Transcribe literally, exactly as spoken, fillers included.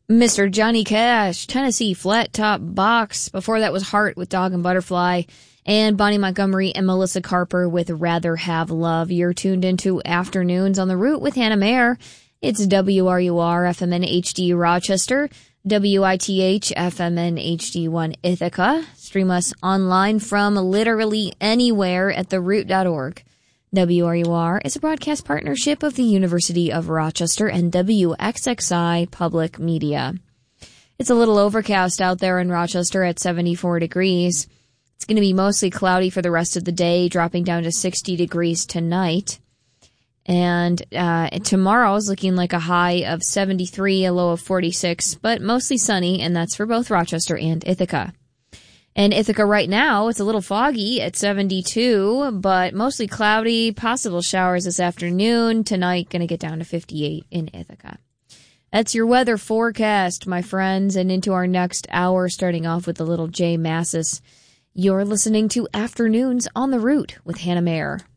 Mister Johnny Cash, Tennessee Flat Top Box. Before that was Heart with Dog and Butterfly. And Bonnie Montgomery and Melissa Carper with Rather Have Love. You're tuned into Afternoons on the Route with Hannah Mayer. It's W R U R F M N H D Rochester, W I T H F M N H D one Ithaca. Stream us online from literally anywhere at the root dot org. W R U R is a broadcast partnership of the University of Rochester and W X X I Public Media. It's a little overcast out there in Rochester at seventy-four degrees. It's going to be mostly cloudy for the rest of the day, dropping down to sixty degrees tonight. And uh, tomorrow is looking like a high of seventy-three, a low of forty-six, but mostly sunny, and that's for both Rochester and Ithaca. In Ithaca right now, it's a little foggy at seventy-two, but mostly cloudy, possible showers this afternoon. Tonight, going to get down to fifty-eight in Ithaca. That's your weather forecast, my friends, and into our next hour, starting off with the little Jay Massis. You're listening to Afternoons on the Route with Hannah Mayer.